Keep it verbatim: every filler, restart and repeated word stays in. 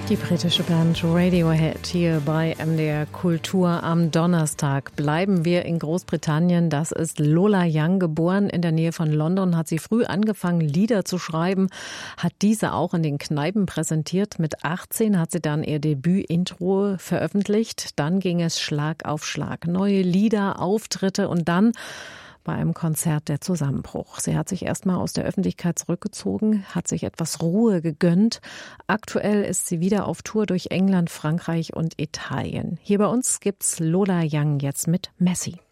Die britische Band Radiohead hier bei M D R Kultur am Donnerstag. Bleiben wir in Großbritannien. Das ist Lola Young, geboren in der Nähe von London, hat sie früh angefangen, Lieder zu schreiben, hat diese auch in den Kneipen präsentiert. Mit achtzehn hat sie dann ihr Debüt-Intro veröffentlicht. Dann ging es Schlag auf Schlag. Neue Lieder, Auftritte und dann bei einem Konzert der Zusammenbruch. Sie hat sich erstmal aus der Öffentlichkeit zurückgezogen, hat sich etwas Ruhe gegönnt. Aktuell ist sie wieder auf Tour durch England, Frankreich und Italien. Hier bei uns gibt's Lola Young jetzt mit Messi.